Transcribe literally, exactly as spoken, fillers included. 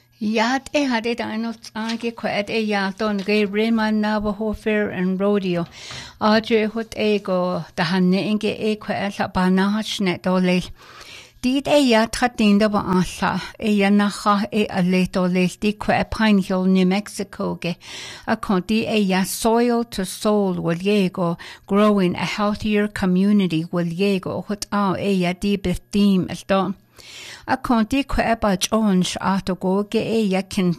Yat e hadid anot ange kwet e yaton ge Rayman Navajo Fair and Rodeo. Audrey hut ego da hanne inge e kwet la banach net ole. Dit e yat hatinda ba alla e yanacha e aleto le di kwet Pine Hill, New Mexico ge. A conti e ya soil to soul will yego growing a healthier community will yego hut a e ya di bethim el don. A conti kweba Jones ato go ge e yakin